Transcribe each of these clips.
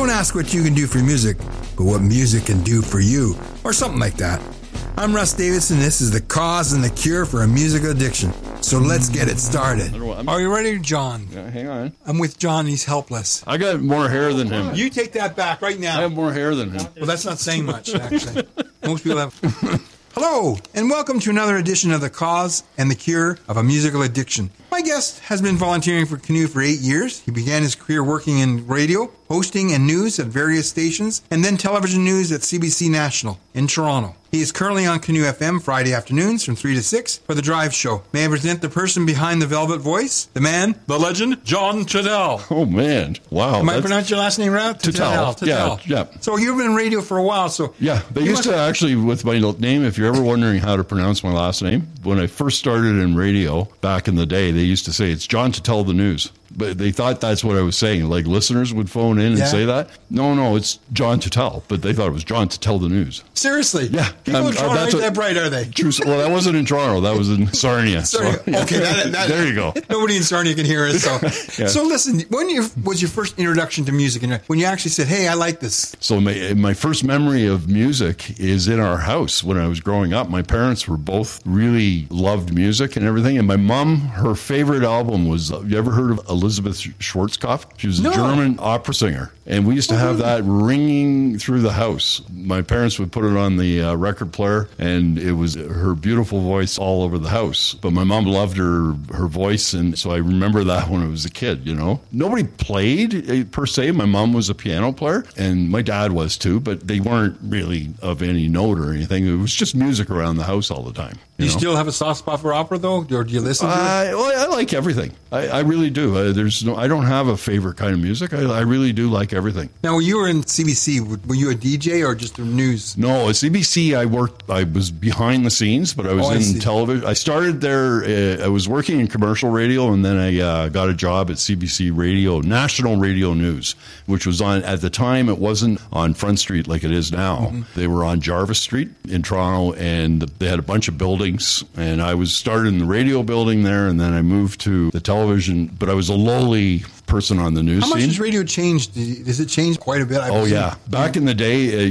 Don't ask what you can do for music, but what music can do for you, or something like that. I'm Russ Davidson. This is the cause and the cure for a musical addiction. So let's get it started. Are you ready, John? Yeah, hang on. I'm with John. He's helpless. I got more hair than him. You take that back right now. I have more hair than him. Well, that's not saying much, actually. Most people have... Hello, and welcome to another edition of The Cause and the Cure of a Musical Addiction. My guest has been volunteering for Canoe for 8 years. He began his career working in radio, hosting and news at various stations, and then television news at CBC National in Toronto. He is currently on Canoe FM Friday afternoons from 3 to 6 for The Drive Show. May I present the person behind the velvet voice, the man, the legend, John Tittell. Oh, man. Wow. Am I pronouncing your last name right? Tittell. Yeah. So you've been in radio for a while, so... Yeah, they used to actually, with my name, if you're ever wondering how to pronounce my last name, when I first started in radio back in the day, they used to say, it's John Tittell the News. But they thought that's what I was saying. Like listeners would phone in and say that. No, it's John Tittell. But they thought it was John Tittell the News. Seriously? Yeah. People in Toronto aren't that bright, are they? True. Well, that wasn't in Toronto. That was in Sarnia. Sarnia. So, yeah. Okay. There you go. Nobody in Sarnia can hear us. So, So listen, when was your first introduction to music? And when you actually said, hey, I like this? So my first memory of music is in our house when I was growing up. My parents were both really loved music and everything. And my mom, her favorite album was, you ever heard of Elizabeth Schwarzkopf? She was a German opera singer. And we used to have that ringing through the house. My parents would put it on the record player, and it was her beautiful voice all over the house. But my mom loved her voice, and so I remember that when I was a kid, you know. Nobody played, per se. My mom was a piano player, and my dad was too, but they weren't really of any note or anything. It was just music around the house all the time. Do you still have a soft spot for opera, though? Or do you listen to it? Well, I like everything. I really do. I don't have a favorite kind of music. I really do like everything. Now, when you were in CBC, were you a DJ or just the news? No, at CBC, I was behind the scenes, but I was in television. I started there. I was working in commercial radio, and then I got a job at CBC Radio, National Radio News, which was on, at the time, it wasn't on Front Street like it is now. Mm-hmm. They were on Jarvis Street in Toronto, and they had a bunch of buildings. And I was started in the radio building there, and then I moved to the television, but I was a lowly person on the news scene. How much has radio changed? Does it change quite a bit? Yeah. Back in the day,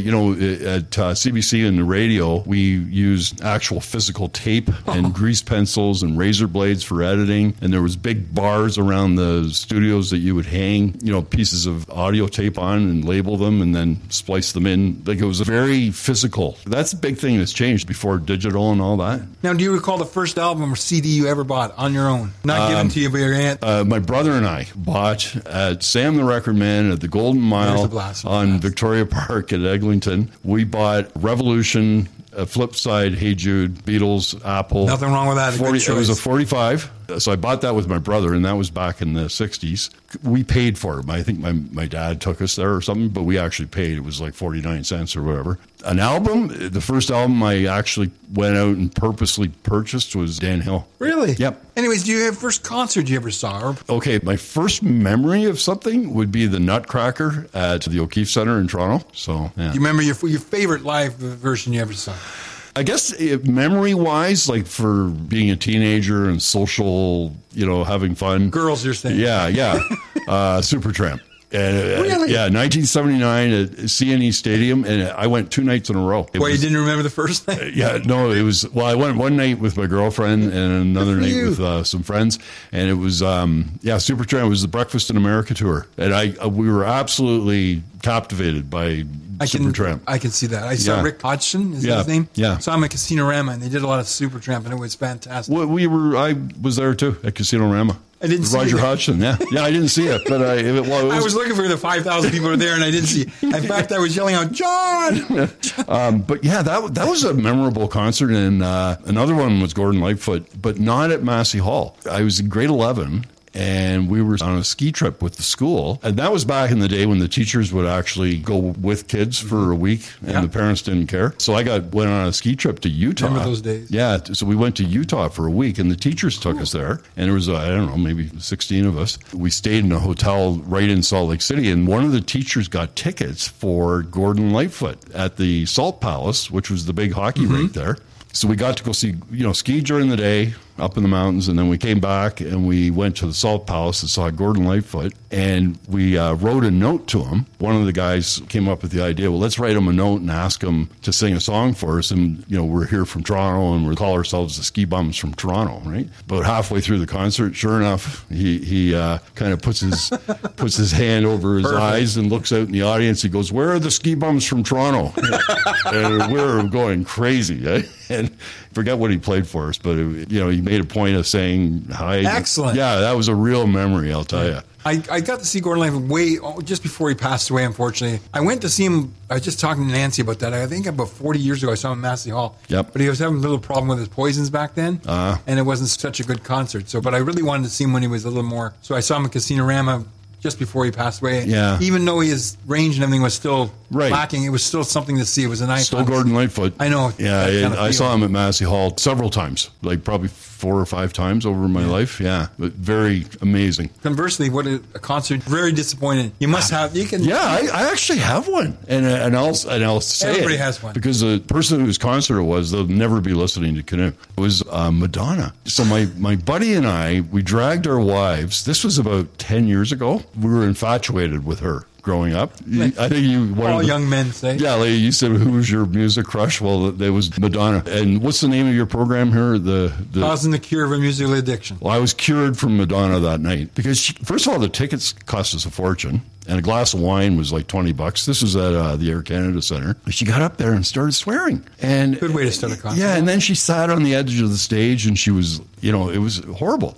at CBC and the radio, we used actual physical tape and grease pencils and razor blades for editing. And there was big bars around the studios that you would hang, pieces of audio tape on and label them and then splice them in. Like, it was very physical. That's a big thing that's changed before digital and all that. Now, do you recall the first album or CD you ever bought on your own? Not given to you by your aunt? My brother and I bought at Sam the Record Man at the Golden Mile on Victoria Park at Eglinton. We bought Revolution, Flipside, Hey Jude, Beatles, Apple. Nothing wrong with that. It was a 45. So I bought that with my brother, and that was back in the 60s. We paid for it. I think my dad took us there or something, but we actually paid. It was like 49 cents or whatever. An album, the first album I actually went out and purposely purchased was Dan Hill. Really? Yep. Anyways, do you have first concert you ever saw? Okay, my first memory of something would be the Nutcracker at the O'Keefe Centre in Toronto. So, yeah. Do you remember your favorite live version you ever saw? I guess memory-wise, like for being a teenager and social, having fun. Girls, you're saying. Yeah. Supertramp. Really? Yeah, 1979 at CNE Stadium, and I went 2 nights in a row. You didn't remember the first night? No, it was, I went one night with my girlfriend and another night with some friends, and it was, Supertramp. It was the Breakfast in America tour, and we were absolutely captivated by Supertramp. I can see that. I saw Rick Hodgson, is that his name? Yeah. Saw him at Casino-Rama, and they did a lot of Supertramp, and it was fantastic. Well, I was there too at Casino-Rama. I didn't see Roger Hodgson, yeah, I didn't see it, but I was looking for the 5,000 people who were there, and I didn't see it. In fact, I was yelling out, John! But yeah, that was a memorable concert, and another one was Gordon Lightfoot, but not at Massey Hall. I was in grade 11, and we were on a ski trip with the school. And that was back in the day when the teachers would actually go with kids for a week, and the parents didn't care. So I went on a ski trip to Utah. Remember those days? Yeah, so we went to Utah for a week, and the teachers took us there. And there was, maybe 16 of us. We stayed in a hotel right in Salt Lake City, and one of the teachers got tickets for Gordon Lightfoot at the Salt Palace, which was the big hockey rink there. So we got to go see, ski during the day, up in the mountains, and then we came back and we went to the Salt Palace and saw Gordon Lightfoot, and we wrote a note to him. One of the guys came up with the idea, well, let's write him a note and ask him to sing a song for us. And, we're here from Toronto, and we call ourselves the Ski Bums from Toronto, right? But halfway through the concert, sure enough, he kind of puts his hand over his eyes and looks out in the audience. He goes, "Where are the Ski Bums from Toronto?" And we're going crazy, eh? And forget what he played for us, but he made a point of saying hi. Excellent. Yeah, that was a real memory, I'll tell you. I got to see Gordon Lightfoot just before he passed away, unfortunately. I went to see him. I was just talking to Nancy about that. I think about 40 years ago, I saw him at Massey Hall. Yep. But he was having a little problem with his poisons back then, and it wasn't such a good concert. But I really wanted to see him when he was a little more. So I saw him at Casino-Rama just before he passed away. Yeah. Even though his range and everything was still lacking, it was still something to see. It was a nice. Still Gordon Lightfoot. I know. Yeah, I saw him at Massey Hall several times, like probably 4 or 5 times over my life. Yeah, but very amazing. Conversely, what a concert! Very disappointing. You must have. You can. Yeah, I actually have one, and I'll say everybody it, has one, because the person whose concert it was, they'll never be listening to Canoe. It was Madonna. So my buddy and I, we dragged our wives. This was about 10 years ago. We were infatuated with her growing up. I think all young men say. Yeah, like you said, who was your music crush? Well, it was Madonna. And what's the name of your program here? The Causing the Cure of a Musical Addiction. Well, I was cured from Madonna that night because first of all, the tickets cost us a fortune, and a glass of wine was like $20. This was at the Air Canada Centre. She got up there and started swearing. And good way to start a concert. Yeah, and then she sat on the edge of the stage, and she was, it was horrible.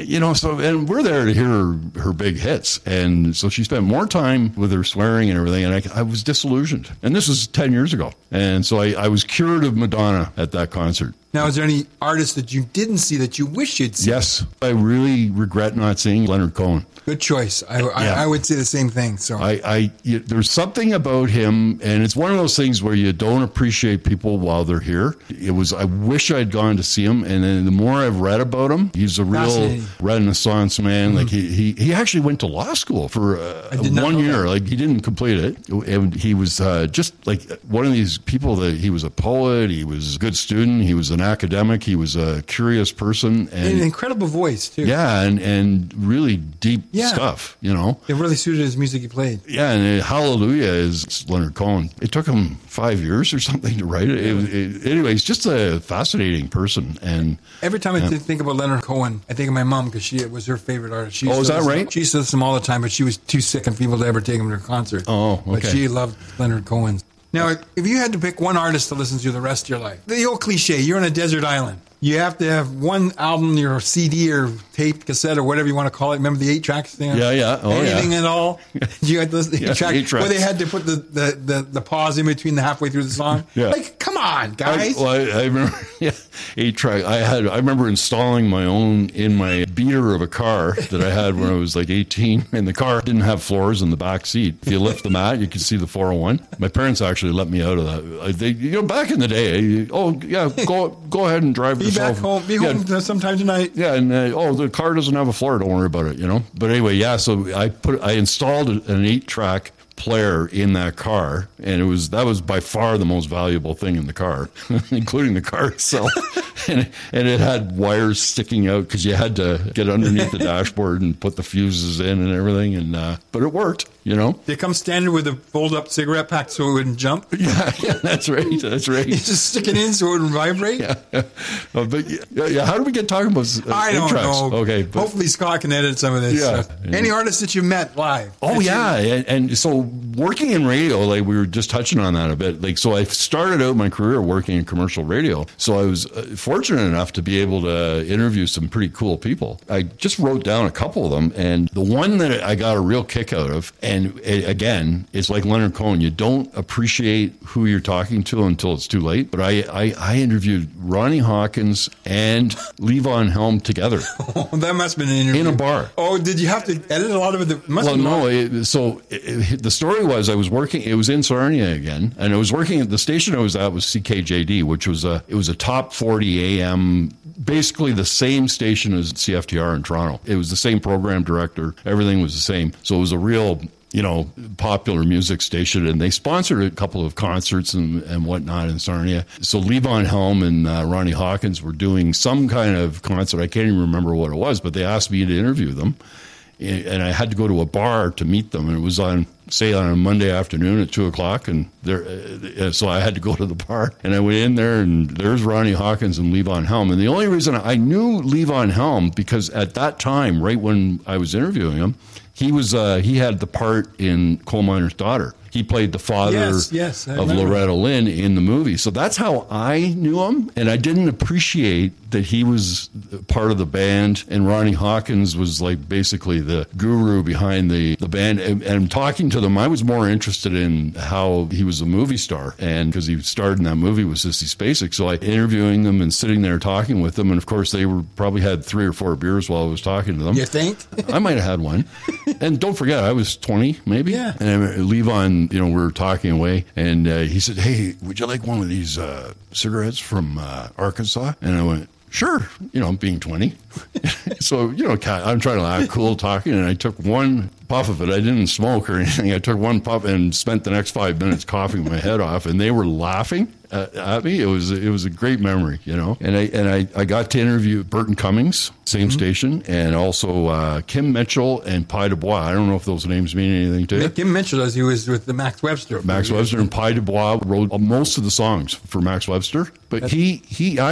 So, and we're there to hear her big hits, and so she spent more time with her swearing and everything, and I was disillusioned. And this was 10 years ago, and so I was cured of Madonna at that concert. Now, is there any artist that you didn't see that you wish you'd seen? Yes, I really regret not seeing Leonard Cohen. Good choice. I would say the same thing. So there's something about him, and it's one of those things where you don't appreciate people while they're here. I wish I'd gone to see him, and then the more I've read about him, he's a real Renaissance man. Mm-hmm. Like he actually went to law school for 1 year. Like he didn't complete it, and he was just like one of these people that he was a poet, he was a good student, he was an academic, he was a curious person, and an incredible voice too. Yeah, and really deep stuff. It really suited his music he played. Yeah, and Hallelujah is Leonard Cohen. It took him 5 years or something to write it. Anyway, he's just a fascinating person. And every time I think about Leonard Cohen, I think of my mom because it was her favorite artist. Is that right? She used to listen to him all the time, but she was too sick and feeble to ever take him to a concert. Oh, okay. But she loved Leonard Cohen. Now, if you had to pick one artist to listen to the rest of your life, the old cliche, you're on a desert island. You have to have one album or CD or tape, cassette, or whatever you want to call it. Remember the 8 tracks thing? Yeah. Anything at all? You had those 8 tracks 8 tracks. where they had to put the pause in between the halfway through the song. Yeah. Like, come on, guys. I remember 8 track. I remember installing my own in my beater of a car that I had when I was like 18, and the car didn't have floors in the back seat. If you lift the mat, you could see the 401. My parents actually let me out of that. Back in the day, go ahead and drive. Be back home. Be home sometime tonight. Yeah, and the car doesn't have a floor. Don't worry about it. But anyway, so I installed an 8-track player in that car, and that was by far the most valuable thing in the car, including the car itself. and it had wires sticking out because you had to get underneath the dashboard and put the fuses in and everything. But it worked. They come standard with a fold-up cigarette pack so it wouldn't jump. Yeah, that's right. You just stick it in so it wouldn't vibrate. Yeah. How do we get talking about? I don't know. Okay, hopefully Scott can edit some of this. Yeah. Any artists that you met live? Oh yeah, and so working in radio, like we were just touching on that a bit. Like so, I started out my career working in commercial radio. So I was fortunate enough to be able to interview some pretty cool people. I just wrote down a couple of them, and the one that I got a real kick out of. And again, it's like Leonard Cohen. You don't appreciate who you're talking to until it's too late. But I interviewed Ronnie Hawkins and Levon Helm together. Oh, that must have been an interview. In a bar. Oh, did you have to edit a lot of it? The story was I was working, it was in Sarnia again, and I was working at the station I was at was CKJD, which was a top 40 AM, basically the same station as CFTR in Toronto. It was the same program director. Everything was the same. So it was a real popular music station, and they sponsored a couple of concerts and whatnot in Sarnia. So Levon Helm and Ronnie Hawkins were doing some kind of concert. I can't even remember what it was, but they asked me to interview them. And I had to go to a bar to meet them, and it was on a Monday afternoon at 2:00, and so I had to go to the bar, and I went in there, and there's Ronnie Hawkins and Levon Helm. And the only reason I knew Levon Helm, because at that time, right when I was interviewing him, he had the part in Coal Miner's Daughter. He played the father of Loretta Lynn in the movie. So that's how I knew him. And I didn't appreciate that he was part of the band, and Ronnie Hawkins was like basically the guru behind the band. And talking to them, I was more interested in how he was a movie star, and because he starred in that movie with Sissy Spacek. So I interviewing them and sitting there talking with them, and of course they probably had 3 or 4 beers while I was talking to them. You think? I might have had one. And don't forget, I was 20 maybe. Yeah. And Levon, we were talking away, and he said, "Hey, would you like one of these cigarettes from Arkansas?" And I went, "Sure," being 20. So, I'm trying to act cool talking, and I took one puff of it. I didn't smoke or anything. I took one puff and spent the next 5 minutes coughing my head off, and they were laughing at me. It was a great memory, And I got to interview Burton Cummings, same station, and also Kim Mitchell and Pi Dubois. I don't know if those names mean anything to you. Kim Mitchell, he was with the Max Webster. Max Webster and Pi Dubois wrote most of the songs for Max Webster. But he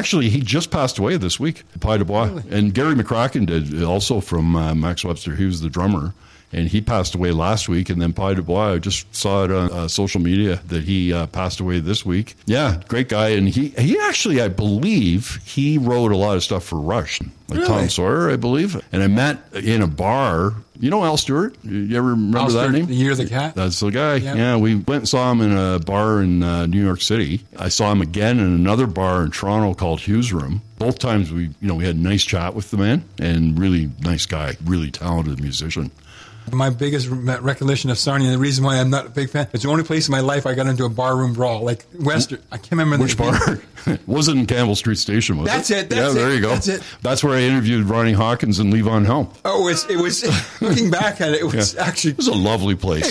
just passed away this week, Pi Dubois. Really? And Gary McCracken did also from Max Webster. He was the drummer. And he passed away last week. And then Pi Dubois, I just saw it on social media that he passed away this week. Yeah, great guy. And he actually, I believe, he wrote a lot of stuff for Rush, like really? Tom Sawyer, I believe. And I met in a bar. You know Al Stewart? You ever remember Al that Stewart, name? The Year of the Cat? That's the guy. Yep. Yeah, we went and saw him in a bar in New York City. I saw him again in another bar in Toronto called Hughes Room. Both times we had a nice chat with the man, and really nice guy, really talented musician. My biggest recollection of Sarnia, and the reason why I'm not a big fan, it's the only place in my life I got into a barroom brawl, like Western. I can't remember which bar. Was it in Campbell Street Station? That's it. There you go. That's it. That's where I interviewed Ronnie Hawkins and Levon Helm. Oh, it was. Looking back at it, it was actually. It was a lovely place.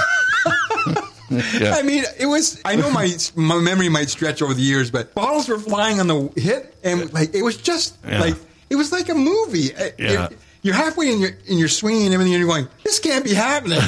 Yeah. I mean, it was. I know my memory might stretch over the years, but bottles were flying on the hit, and it was just it was like a movie. Yeah. You're halfway in your swinging and everything, and you're going, this can't be happening.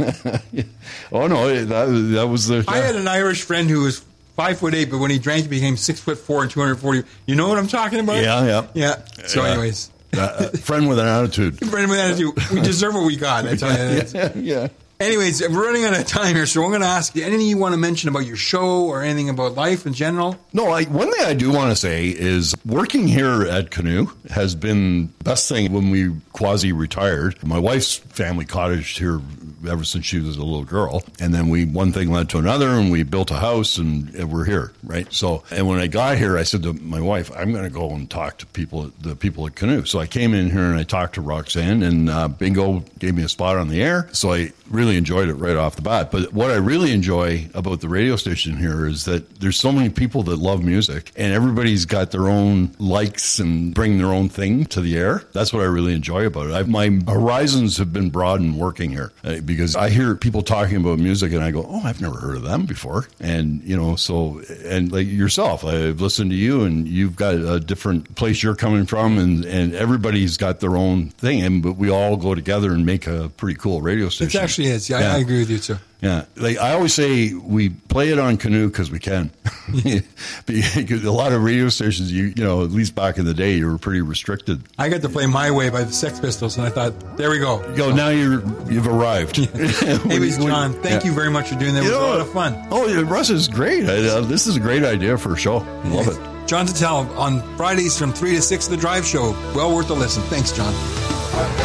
Oh, no, that was the... I had an Irish friend who was 5'8", but when he drank, he became 6'4" and 240. You know what I'm talking about? Yeah. So anyways. Friend with an attitude. Friend with an attitude. We deserve what we got. I tell you. Yeah. Anyways, we're running out of time here, so I'm going to ask you anything you want to mention about your show or anything about life in general? No, one thing I do want to say is working here at Canoe has been the best thing when we quasi-retired. My wife's family cottaged here ever since she was a little girl. And then one thing led to another, and we built a house, and we're here, right? So, and when I got here, I said to my wife, I'm going to go and talk to the people at Canoe. So I came in here and I talked to Roxanne, and Bingo gave me a spot on the air. So I really enjoyed it right off the bat. But what I really enjoy about the radio station here is that there's so many people that love music, and everybody's got their own likes and bring their own thing to the air. That's what I really enjoy about it. My horizons have been broadened working here because I hear people talking about music and I go, oh, I've never heard of them before. And, and like yourself, I've listened to you, and you've got a different place you're coming from, and everybody's got their own thing, but we all go together and make a pretty cool radio station. It actually is. Yeah. I agree with you too. Yeah, like I always say, we play it on Canoe because we can. Because a lot of radio stations, at least back in the day, you were pretty restricted. I got to play My Way by the Sex Pistols, and I thought, there we go. Now you've arrived. Anyways, John, thank you very much for doing that. It was a lot of fun. Oh, Russ is great. This is a great idea for a show. Love it. John Tattel on Fridays from 3 to 6, The Drive Show. Well worth a listen. Thanks, John.